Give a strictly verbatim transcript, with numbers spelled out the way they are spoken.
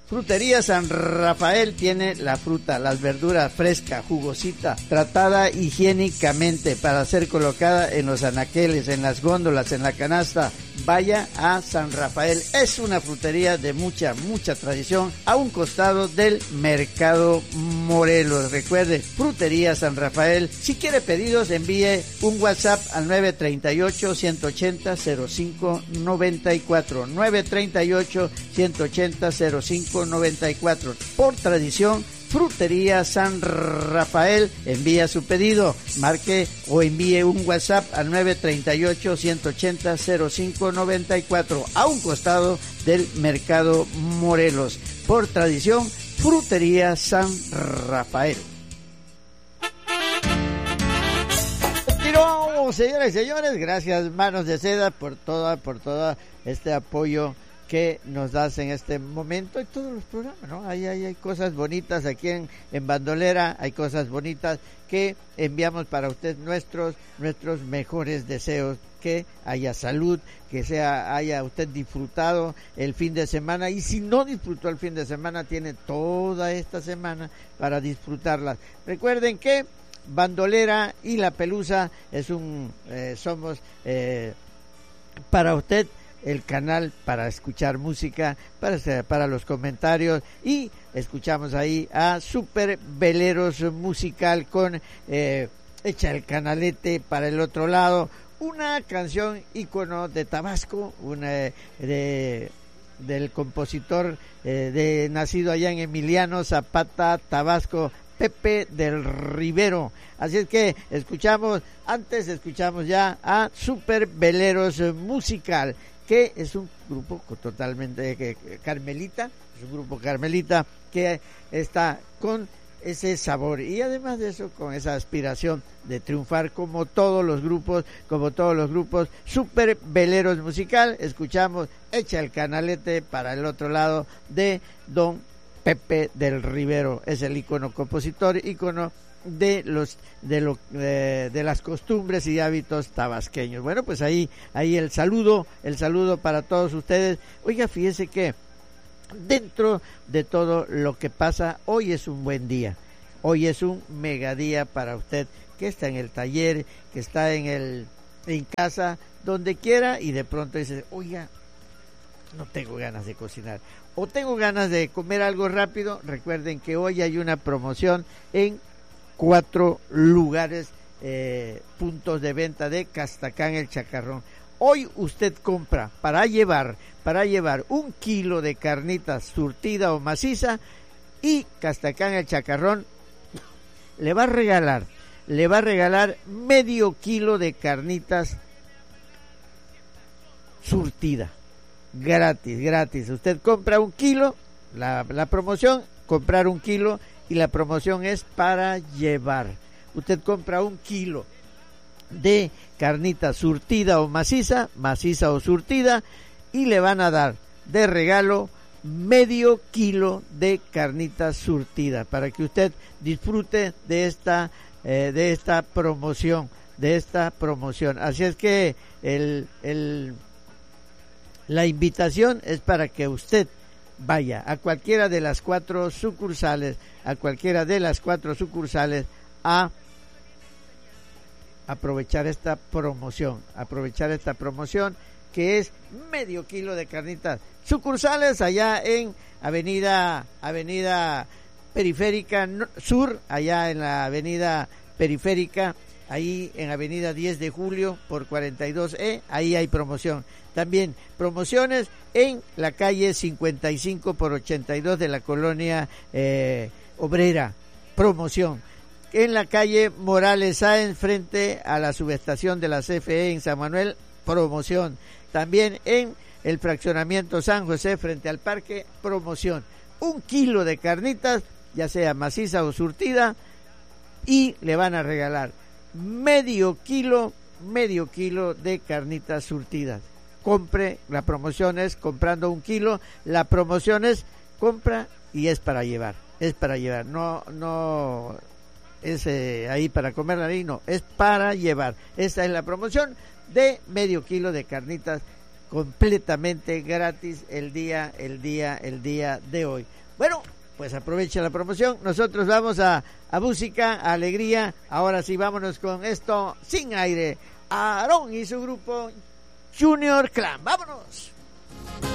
Frutería San Rafael tiene la fruta, las verduras fresca, jugosita, tratada higiénicamente para ser colocada en los anaqueles, en las góndolas, en la canasta. Vaya a San Rafael. Es una frutería de mucha, mucha tradición a un costado del Mercado Morelos. Recuerde, Frutería San Rafael. Si quiere pedidos, envíe un WhatsApp al nueve tres ocho, uno ocho cero, cero cinco nueve cuatro. nueve tres ocho, uno ocho cero, cero cinco nueve cuatro. Por tradición, Frutería San Rafael envía su pedido, marque o envíe un WhatsApp al nueve tres ocho, uno ocho cero, cero cinco nueve cuatro, a un costado del Mercado Morelos. Por tradición, Frutería San Rafael. Continuamos, señores y señores, gracias Manos de Seda por toda, por todo este apoyo que nos das en este momento y todos los programas, ¿no? Hay, hay, hay cosas bonitas aquí en, en Bandolera, hay cosas bonitas que enviamos para usted, nuestros nuestros mejores deseos, que haya salud, que sea haya usted disfrutado el fin de semana, y si no disfrutó el fin de semana, tiene toda esta semana para disfrutarla. Recuerden que Bandolera y La Pelusa es un, eh, somos eh, para usted el canal para escuchar música, para, para los comentarios, y escuchamos ahí a Super Veleros Musical con eh, Echa el Canalete para el otro lado, una canción ícono de Tabasco, una de, del compositor eh, de nacido allá en Emiliano Zapata, Tabasco, Pepe del Rivero. Así es que escuchamos, antes escuchamos ya a Super Veleros Musical, que es un grupo totalmente que, carmelita, es un grupo carmelita que está con ese sabor y además de eso con esa aspiración de triunfar como todos los grupos, como todos los grupos. Super Veleros Musical, escuchamos Echa el Canalete para el otro lado de don Pepe del Rivero, es el ícono compositor, ícono de los de lo de, de las costumbres y hábitos tabasqueños. Bueno, pues ahí ahí el saludo, el saludo para todos ustedes. Oiga, fíjese que dentro de todo lo que pasa, hoy es un buen día. Hoy es un mega día para usted que está en el taller, que está en el en casa, donde quiera, y de pronto dice, "Oiga, no tengo ganas de cocinar o tengo ganas de comer algo rápido". Recuerden que hoy hay una promoción en cuatro lugares, eh, puntos de venta de Castacán El Chacarrón. Hoy usted compra para llevar, para llevar un kilo de carnitas surtida o maciza, y Castacán El Chacarrón le va a regalar, le va a regalar medio kilo de carnitas surtida, gratis, gratis. Usted compra un kilo, la, la promoción, comprar un kilo, y la promoción es para llevar. Usted compra un kilo de carnita surtida o maciza, maciza o surtida, y le van a dar de regalo medio kilo de carnita surtida para que usted disfrute de esta eh, de esta promoción, de esta promoción. Así es que el el la invitación es para que usted vaya a cualquiera de las cuatro sucursales, a cualquiera de las cuatro sucursales a aprovechar esta promoción, aprovechar esta promoción que es medio kilo de carnitas. Sucursales allá en Avenida Avenida Periférica Sur, allá en la Avenida Periférica, ahí en Avenida diez de julio por cuarenta y dos E, ahí hay promoción. También promociones en la calle cincuenta y cinco por ochenta y dos de la colonia eh, Obrera, promoción. En la calle Morales Sáenz, frente a la subestación de la C F E en San Manuel, promoción. También en el fraccionamiento San José, frente al parque, promoción. Un kilo de carnitas, ya sea maciza o surtida, y le van a regalar medio kilo, medio kilo de carnitas surtidas. Compre, la promoción es comprando un kilo, la promoción es compra y es para llevar, es para llevar, no, no es eh, ahí para comerla ahí, no, es para llevar. Esta es la promoción de medio kilo de carnitas completamente gratis el día, el día, el día de hoy. Bueno, pues aprovecha la promoción. Nosotros vamos a, a música, a alegría. Ahora sí, vámonos con esto sin aire. Aarón y su grupo Junior Clan. ¡Vámonos!